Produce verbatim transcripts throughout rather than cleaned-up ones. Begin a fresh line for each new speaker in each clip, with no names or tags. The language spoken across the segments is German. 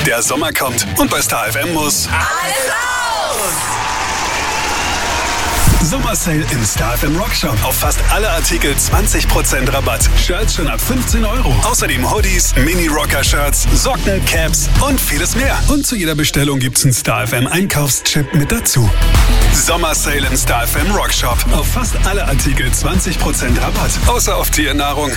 Der Sommer kommt und bei Star F M muss
alles raus!
Sommersale im Star F M Rockshop. Auf fast alle Artikel zwanzig Prozent Rabatt. Shirts schon ab fünfzehn Euro. Außerdem Hoodies, Mini-Rocker-Shirts, Socken, Caps und vieles mehr. Und zu jeder Bestellung gibt's einen Star F M Einkaufschip mit dazu. Sommersale im Star F M Rockshop. Auf fast alle Artikel zwanzig Prozent Rabatt. Außer auf Tiernahrung.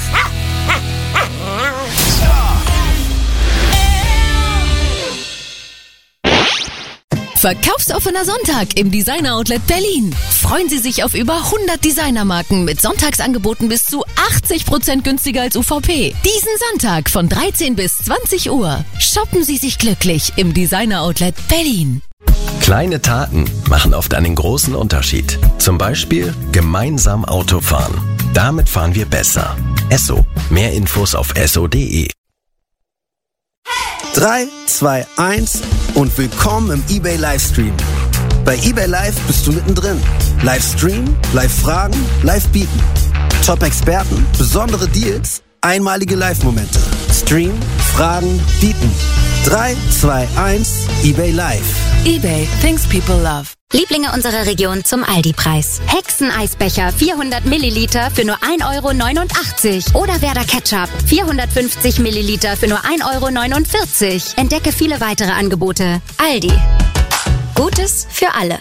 Verkaufsoffener Sonntag im Designer Outlet Berlin. Freuen Sie sich auf über hundert Designermarken mit Sonntagsangeboten bis zu achtzig Prozent günstiger als U V P. Diesen Sonntag von dreizehn bis zwanzig Uhr. Shoppen Sie sich glücklich im Designer Outlet Berlin.
Kleine Taten machen oft einen großen Unterschied. Zum Beispiel gemeinsam Auto fahren. Damit fahren wir besser. Esso. Mehr Infos auf esso punkt de.
drei, zwei, eins und willkommen im eBay Livestream. Bei eBay Live bist du mittendrin. Livestream, Live-Fragen, Live-Bieten. Top-Experten, besondere Deals, einmalige Live-Momente. Stream, Fragen, Bieten. drei, zwei, eins, eBay Live.
eBay, things people love.
Lieblinge unserer Region zum Aldi-Preis. Hexeneisbecher vierhundert Milliliter für nur ein Euro neunundachtzig. Oder Werder Ketchup vierhundertfünfzig Milliliter für nur ein Euro neunundvierzig. Entdecke viele weitere Angebote. Aldi. Gutes für alle.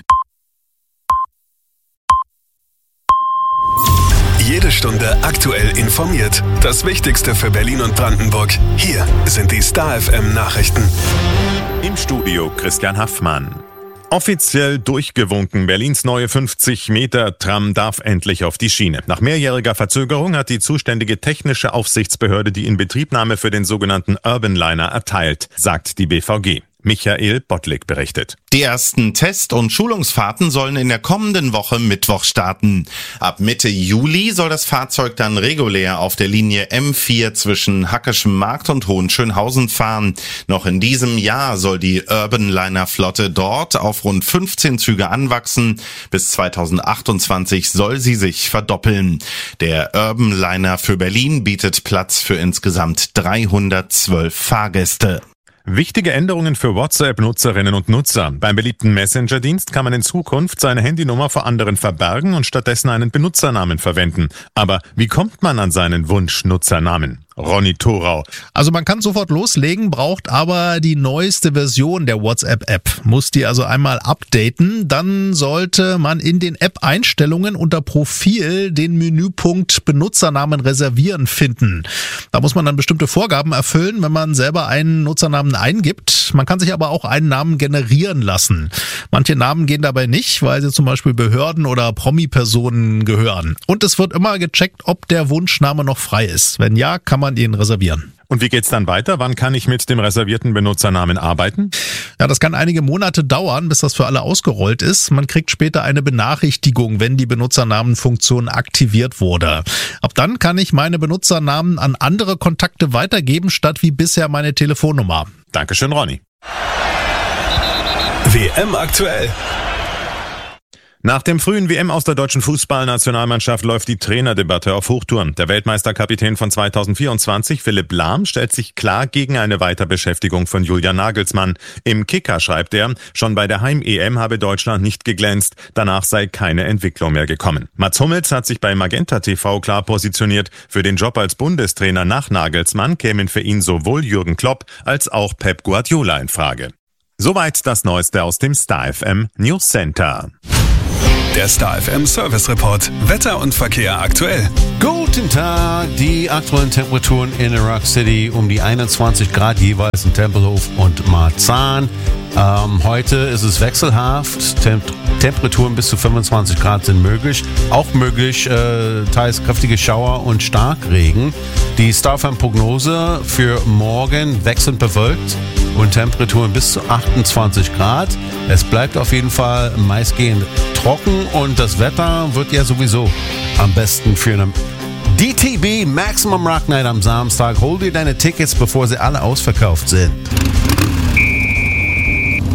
Jede Stunde aktuell informiert. Das Wichtigste für Berlin und Brandenburg. Hier sind die Star F M Nachrichten.
Im Studio Christian Haffmann. Offiziell durchgewunken. Berlins neue fünfzig Meter Tram darf endlich auf die Schiene. Nach mehrjähriger Verzögerung hat die zuständige technische Aufsichtsbehörde die Inbetriebnahme für den sogenannten Urban Liner erteilt, sagt die B V G. Michael Bottlik berichtet.
Die ersten Test- und Schulungsfahrten sollen in der kommenden Woche Mittwoch starten. Ab Mitte Juli soll das Fahrzeug dann regulär auf der Linie M vier zwischen Hackeschem Markt und Hohenschönhausen fahren. Noch in diesem Jahr soll die Urban Liner Flotte dort auf rund fünfzehn Züge anwachsen. Bis zweitausendachtundzwanzig soll sie sich verdoppeln. Der Urban Liner für Berlin bietet Platz für insgesamt dreihundertzwölf Fahrgäste.
Wichtige Änderungen für WhatsApp-Nutzerinnen und Nutzer. Beim beliebten Messenger-Dienst kann man in Zukunft seine Handynummer vor anderen verbergen und stattdessen einen Benutzernamen verwenden. Aber wie kommt man an seinen Wunsch-Nutzernamen? Ronny Thorau.
Also man kann sofort loslegen, braucht aber die neueste Version der WhatsApp-App. Muss die also einmal updaten, dann sollte man in den App-Einstellungen unter Profil den Menüpunkt Benutzernamen reservieren finden. Da muss man dann bestimmte Vorgaben erfüllen, wenn man selber einen Nutzernamen eingibt. Man kann sich aber auch einen Namen generieren lassen. Manche Namen gehen dabei nicht, weil sie zum Beispiel Behörden oder Promi-Personen gehören. Und es wird immer gecheckt, ob der Wunschname noch frei ist. Wenn ja, kann man ihn reservieren.
Und wie geht's dann weiter? Wann kann ich mit dem reservierten Benutzernamen arbeiten?
Ja, das kann einige Monate dauern, bis das für alle ausgerollt ist. Man kriegt später eine Benachrichtigung, wenn die Benutzernamenfunktion aktiviert wurde. Ab dann kann ich meine Benutzernamen an andere Kontakte weitergeben, statt wie bisher meine Telefonnummer.
Dankeschön, Ronny.
W M aktuell.
Nach dem frühen W M aus der deutschen Fußballnationalmannschaft läuft die Trainerdebatte auf Hochtouren. Der Weltmeisterkapitän von zweitausendvierundzwanzig, Philipp Lahm, stellt sich klar gegen eine Weiterbeschäftigung von Julian Nagelsmann. Im Kicker schreibt er, schon bei der Heim-E M habe Deutschland nicht geglänzt, danach sei keine Entwicklung mehr gekommen. Mats Hummels hat sich bei Magenta T V klar positioniert. Für den Job als Bundestrainer nach Nagelsmann kämen für ihn sowohl Jürgen Klopp als auch Pep Guardiola in Frage. Soweit das Neueste aus dem Star F M News Center.
Der Star F M Service Report. Wetter und Verkehr aktuell.
Guten Tag. Die aktuellen Temperaturen in der Rock City um die einundzwanzig Grad jeweils in Tempelhof und Marzahn. Ähm, heute ist es wechselhaft. Temp- Temperaturen bis zu fünfundzwanzig Grad sind möglich. Auch möglich äh, teils kräftige Schauer und Starkregen. Die Star F M Prognose für morgen wechselnd bewölkt und Temperaturen bis zu achtundzwanzig Grad. Es bleibt auf jeden Fall meistgehend trocken und das Wetter wird ja sowieso am besten für eine D T B Maximum Rock Night am Samstag. Hol dir deine Tickets, bevor sie alle ausverkauft sind.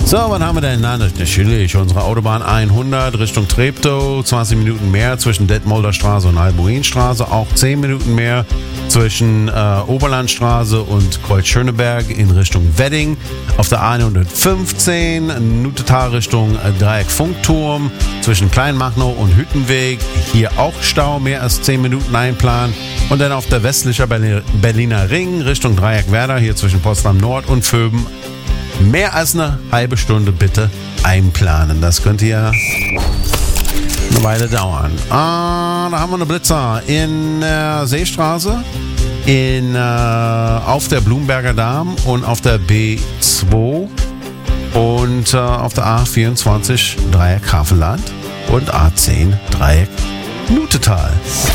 So, was haben wir denn? Na, natürlich unsere Autobahn hundert Richtung Treptow, zwanzig Minuten mehr zwischen Detmolder Straße und Albuinstraße, auch zehn Minuten mehr zwischen äh, Oberlandstraße und Kreuz Schöneberg in Richtung Wedding. Auf der A hundertfünfzehn, Nutetal Richtung äh, Dreieck Funkturm, zwischen Kleinmachnow und Hüttenweg. Hier auch Stau, mehr als zehn Minuten einplanen. Und dann auf der westlicher Berliner, Berliner Ring Richtung Dreieck Werder, hier zwischen Potsdam Nord und Vöben. Mehr als eine halbe Stunde bitte einplanen. Das könnte ja eine Weile dauern. Ah, da haben wir eine Blitzer in der Seestraße, in, äh, auf der Blumberger Damm und auf der B zwei und äh, auf der A vierundzwanzig Dreieck Havelland und A zehn Dreieck Nutetal.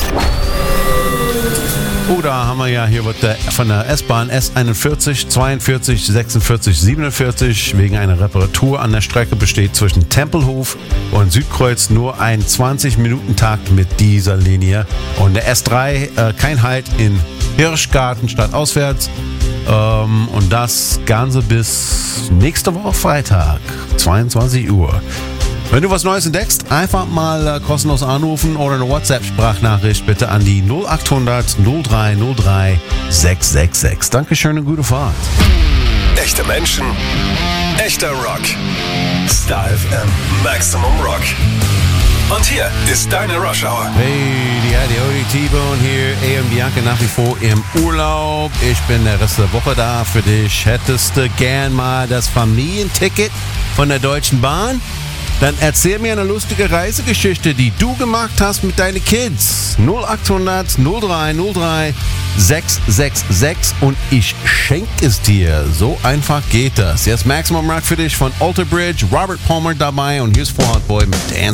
Oh, da haben wir ja hier wird der, von der S-Bahn S einundvierzig, zweiundvierzig, sechsundvierzig, siebenundvierzig wegen einer Reparatur an der Strecke besteht zwischen Tempelhof und Südkreuz nur ein zwanzig-Minuten-Takt mit dieser Linie. Und der S drei, äh, kein Halt in Hirschgarten statt auswärts. Ähm, und das Ganze bis nächste Woche Freitag, zweiundzwanzig Uhr. Wenn du was Neues entdeckst, einfach mal äh, kostenlos anrufen oder eine WhatsApp-Sprachnachricht bitte an die null acht hundert null drei null drei sechs sechs sechs. Dankeschön und gute Fahrt.
Echte Menschen, echter Rock. Star F M Maximum Rock. Und hier ist deine Rush Hour.
Hey, die Adi T-Bone hier, A M Bianca nach wie vor im Urlaub. Ich bin der Rest der Woche da für dich. Hättest du gern mal das Familienticket von der Deutschen Bahn? Dann erzähl mir eine lustige Reisegeschichte, die du gemacht hast mit deinen Kids. null acht hundert null drei null drei sechs sechs sechs und ich schenk es dir. So einfach geht das. Jetzt Maximum Rock für dich von Alter Bridge, Robert Palmer dabei und hier ist Fall Out Boy mit Dance.